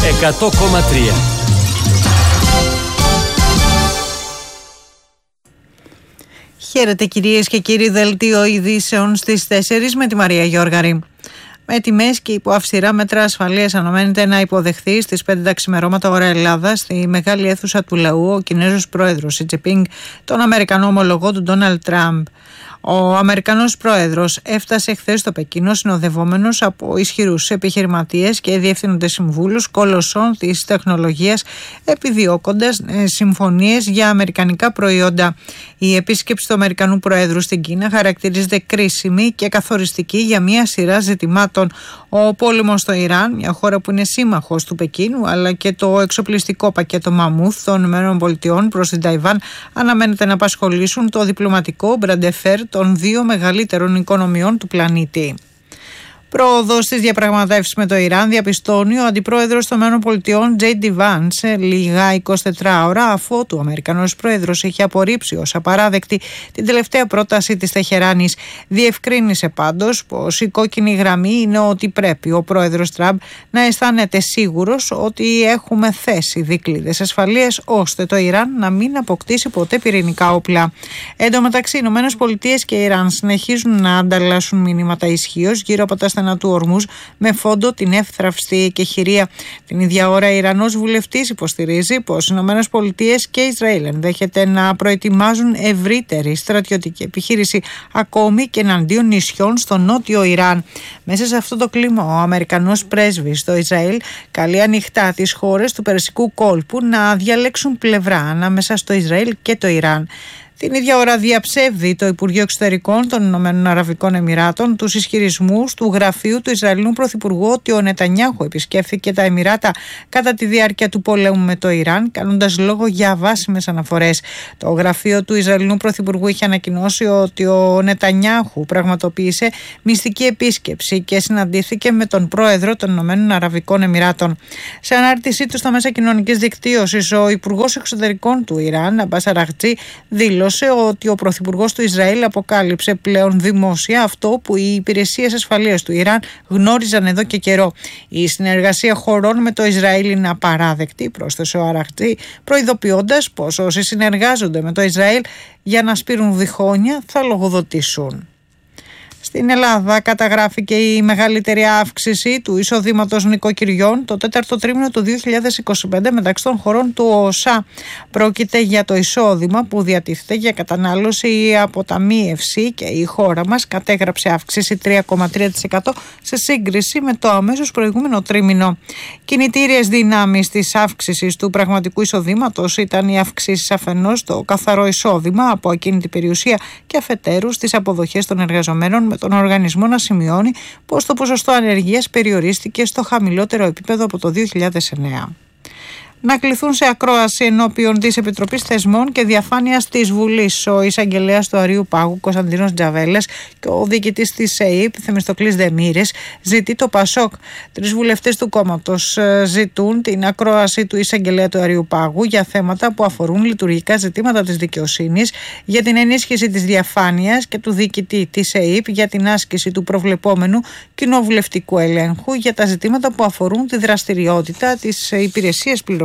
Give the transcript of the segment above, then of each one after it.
100,3. Χαίρετε κυρίες και κύριοι, δελτίο ειδήσεων στις 4 με τη Μαρία Γιώργαρη. Με τιμές και υπό αυστηρά μέτρα ασφαλείας αναμένεται να υποδεχθεί στις 5 τα ξημερώματα ώρα Ελλάδα στη μεγάλη αίθουσα του λαού ο Κινέζος πρόεδρος Σι Τζινπίνγκ, τον Αμερικανό ομολογό του Ντόναλντ Τραμπ. Ο Αμερικανός πρόεδρος έφτασε χθες στο Πεκίνο συνοδευόμενος από ισχυρούς επιχειρηματίες και διευθύνοντες συμβούλους κολοσσών της τεχνολογίας, επιδιώκοντας συμφωνίες για αμερικανικά προϊόντα. Η επίσκεψη του Αμερικανού Προέδρου στην Κίνα χαρακτηρίζεται κρίσιμη και καθοριστική για μια σειρά ζητημάτων. Ο πόλεμος στο Ιράν, μια χώρα που είναι σύμμαχος του Πεκίνου, αλλά και το εξοπλιστικό πακέτο Μαμούθ των ΗΠΑ προς την Ταϊβάν αναμένεται να απασχολήσουν το διπλωματικό μπραντεφέρ των δύο μεγαλύτερων οικονομιών του πλανήτη. Πρόοδο στις διαπραγματεύσεις με το Ιράν διαπιστώνει ο αντιπρόεδρος των ΗΠΑ Τζέι Ντι Βάνς λίγα 24 ώρα αφότου ο Αμερικανός πρόεδρος είχε απορρίψει ως απαράδεκτη την τελευταία πρόταση της Τεχεράνης. Διευκρίνησε πάντως πως η κόκκινη γραμμή είναι ότι πρέπει ο πρόεδρος Τραμπ να αισθάνεται σίγουρος ότι έχουμε θέσει δικλείδες ασφαλείας ώστε το Ιράν να μην αποκτήσει ποτέ πυρηνικά όπλα. Εν τω μεταξύ, οι ΗΠΑ και Ιράν συνεχίζουν να ανταλλάσσουν μηνύματα ισχύως γύρω από τα στενά του Ορμούζ με φόντο την εύθραυστη εκεχηρία. Την ίδια ώρα, Ιρανός βουλευτής υποστηρίζει πως οι ΗΠΑ και Ισραήλ ενδέχεται να προετοιμάζουν ευρύτερη στρατιωτική επιχείρηση ακόμη και εναντίον νησιών στο νότιο Ιράν. Μέσα σε αυτό το κλίμα, ο Αμερικανός πρέσβης στο Ισραήλ καλεί ανοιχτά τις χώρες του Περσικού κόλπου να διαλέξουν πλευρά ανάμεσα στο Ισραήλ και το Ιράν. Την ίδια ώρα διαψεύδει το Υπουργείο Εξωτερικών των Ηνωμένων Αραβικών Εμιράτων τους ισχυρισμούς του γραφείου του Ισραηλινού Πρωθυπουργού ότι ο Νετανιάχου επισκέφθηκε τα Εμιράτα κατά τη διάρκεια του πολέμου με το Ιράν, κάνοντας λόγο για αβάσιμες αναφορές. Το γραφείο του Ισραηλινού Πρωθυπουργού είχε ανακοινώσει ότι ο Νετανιάχου πραγματοποίησε μυστική επίσκεψη και συναντήθηκε με τον πρόεδρο των Ηνωμένων Αραβικών Εμιράτων. Σε ανάρτησή του στα μέσα κοινωνικής δικτύωσης, ο Υπουργός Εξωτερικών του Ιράν, Αμπάς Αραχτζή, δήλωσε ότι ο Πρωθυπουργός του Ισραήλ αποκάλυψε πλέον δημόσια αυτό που οι υπηρεσίες ασφαλείας του Ιράν γνώριζαν εδώ και καιρό. Η συνεργασία χωρών με το Ισραήλ είναι απαράδεκτη, πρόσθεσε ο Αραχτζή, προειδοποιώντας πως όσοι συνεργάζονται με το Ισραήλ για να σπείρουν διχόνια θα λογοδοτήσουν. Στην Ελλάδα καταγράφηκε η μεγαλύτερη αύξηση του εισοδήματος νοικοκυριών το τέταρτο τρίμηνο του 2025 μεταξύ των χωρών του ΟΣΑ. Πρόκειται για το εισόδημα που διατίθεται για κατανάλωση ή αποταμίευση και η χώρα μας κατέγραψε αύξηση 3,3% σε σύγκριση με το αμέσως προηγούμενο τρίμηνο. Κινητήριες δυνάμεις της αύξησης του πραγματικού εισοδήματος ήταν οι αυξήσεις αφενός στο καθαρό εισόδημα από ακίνητη περιουσία και αφετέρου στις αποδοχές των εργαζομένων, με τον οργανισμό να σημειώνει πως το ποσοστό ανεργίας περιορίστηκε στο χαμηλότερο επίπεδο από το 2009. Να κληθούν σε ακρόαση ενώπιον της Επιτροπής Θεσμών και Διαφάνειας της Βουλής ο εισαγγελέας του Αρείου Πάγου Κωνσταντίνος Τζαβέλας και ο διοικητής της ΕΕΠ Θεμιστοκλής Δεμήρης. Ζητεί το ΠΑΣΟΚ. 3 βουλευτές του κόμματος ζητούν την ακρόαση του εισαγγελέα του Αρείου Πάγου για θέματα που αφορούν λειτουργικά ζητήματα της δικαιοσύνης, για την ενίσχυση της διαφάνειας και του διοικητή της ΕΕΠ για την άσκηση του προβλεπόμενου κοινοβουλευτικού ελέγχου για τα ζητήματα που αφορούν τη δραστηριότητα της υπηρεσίας πληροφοριών.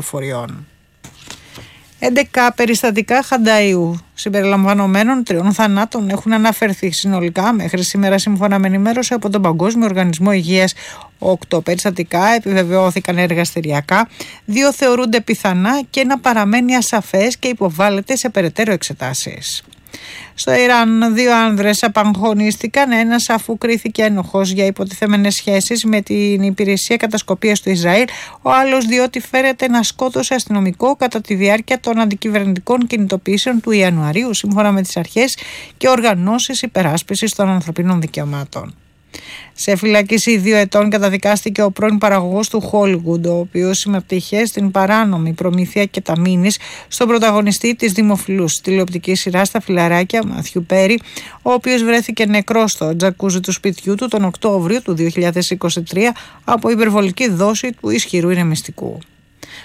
11 περιστατικά χανταΐου συμπεριλαμβανομένων 3 θανάτων έχουν αναφερθεί συνολικά μέχρι σήμερα, σύμφωνα με ενημέρωση από τον Παγκόσμιο Οργανισμό Υγείας. 8 περιστατικά επιβεβαιώθηκαν εργαστηριακά, 2 θεωρούνται πιθανά και 1 παραμένει ασαφές και υποβάλλεται σε περαιτέρω εξετάσεις. Στο Ιράν 2 άνδρες απαγχωνίστηκαν, ένας αφού κρίθηκε ένοχος για υποτιθέμενες σχέσεις με την υπηρεσία κατασκοπίας του Ισραήλ, ο άλλος διότι φέρεται να σκότωσε αστυνομικό κατά τη διάρκεια των αντικυβερνητικών κινητοποιήσεων του Ιανουαρίου, σύμφωνα με τις αρχές και οργανώσεις υπεράσπισης των ανθρωπίνων δικαιωμάτων. Σε φυλάκιση 2 ετών καταδικάστηκε ο πρώην παραγωγός του Hollywood, ο οποίος συμμετείχε στην παράνομη προμήθεια κεταμίνης στον πρωταγωνιστή της δημοφιλούς τηλεοπτικής σειράς στα φιλαράκια, Μάθιου Πέρι, ο οποίος βρέθηκε νεκρός στο τζακούζι του σπιτιού του τον Οκτώβριο του 2023 από υπερβολική δόση του ισχυρού ηρεμιστικού.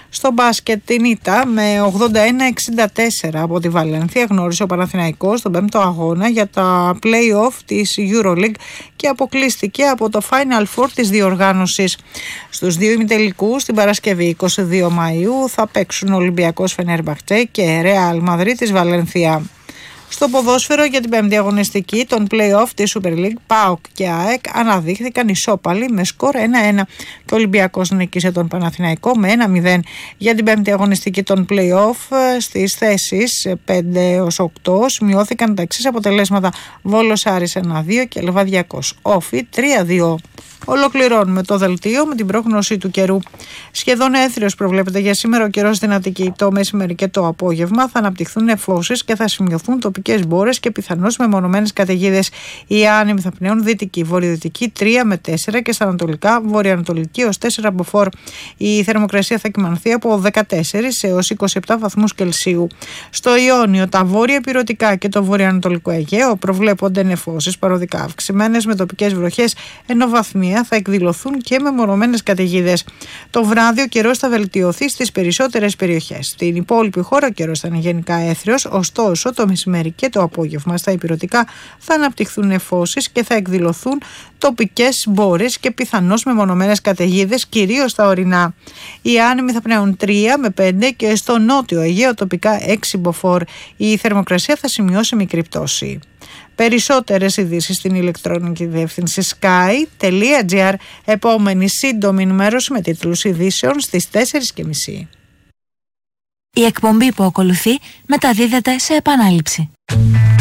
Στο μπάσκετ την ήττα με 81-64 από τη Βαλένθια γνώρισε ο Παναθηναϊκός στον 5ο αγώνα για τα play-off της EuroLeague και αποκλείστηκε από το Final Four της διοργάνωσης. Στους δύο ημιτελικούς την Παρασκευή 22 Μαΐου θα παίξουν Ολυμπιακός Φενέρμπαχτσε και Ρεάλ Μαδρίτης Βαλένθια. Στο ποδόσφαιρο για την πέμπτη αγωνιστική των play-off της Super League, ΠΑΟΚ και ΑΕΚ αναδείχθηκαν ισόπαλοι με σκορ 1-1 και ο Ολυμπιακός νίκησε τον Παναθηναϊκό με 1-0. Για την πέμπτη αγωνιστική των play-off στις θέσεις 5-8 σημειώθηκαν τα εξής αποτελέσματα: Βόλος Άρης 1-2 και Λεβαδιακός Όφη 3-2. Ολοκληρώνουμε το δελτίο με την πρόγνωση του καιρού. Σχεδόν έθριος προβλέπεται για σήμερα ο καιρός στην Αττική. Το μεσημέρι και το απόγευμα θα αναπτυχθούν νεφώσεις και θα σημειωθούν τοπικές μπόρες και πιθανώς μεμονωμένες καταιγίδες. Οι άνεμοι θα πνέουν δυτική, βορειοδυτική 3 με 4 και στα ανατολικά βορειοανατολική ως 4 μποφόρ. Η θερμοκρασία θα κυμανθεί από 14 έως 27 βαθμούς Κελσίου. Στο Ιόνιο, τα βόρεια ηπειρωτικά και το βορειοανατολικό Αιγαίο προβλέπονται νεφώσεις παροδικά αυξημένες με τοπικές βροχές, ενώ βαθμία θα εκδηλωθούν και μεμονωμένες καταιγίδες. Το βράδυ ο καιρός θα βελτιωθεί στις περισσότερες περιοχές. Στην υπόλοιπη χώρα ο καιρός θα είναι γενικά έθριος, ωστόσο το μεσημέρι και το απόγευμα στα ηπειρωτικά θα αναπτυχθούν νεφώσεις και θα εκδηλωθούν τοπικές μπόρες και πιθανώς μεμονωμένες καταιγίδες, κυρίως στα ορεινά. Οι άνεμοι θα πνέουν 3 με 5 και στο νότιο Αιγαίο τοπικά 6 μποφόρ. Η θερμοκρασία θα σημειώσει μικρή πτώση. Περισσότερες ειδήσεις στην ηλεκτρονική διεύθυνση sky.gr. Επόμενη σύντομη ενημέρωση με τίτλους ειδήσεων στις 4:30. Η εκπομπή που ακολουθεί μεταδίδεται σε επανάληψη.